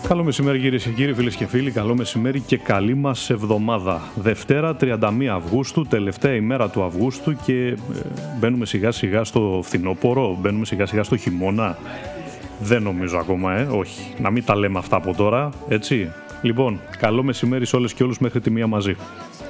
Καλό μεσημέρι κυρίες και κύριοι, φίλες και φίλοι, καλό μεσημέρι και καλή μας εβδομάδα. Δευτέρα 31 Αυγούστου, τελευταία ημέρα του Αυγούστου και μπαίνουμε σιγά σιγά στο φθινόπωρο, μπαίνουμε σιγά σιγά στο χειμώνα. Δεν νομίζω ακόμα, όχι. Να μην τα λέμε αυτά από τώρα, έτσι. Λοιπόν, καλό μεσημέρι σε όλες και όλους μέχρι τη μία μαζί.